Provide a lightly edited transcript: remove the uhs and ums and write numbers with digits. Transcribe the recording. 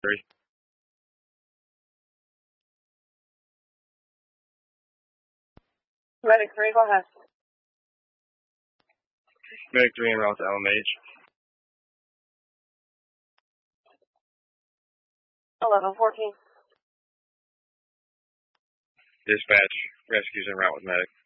3. Medic 3, go ahead. Medic 3 en route to LMH. 1114. Dispatch, rescues en route with medic.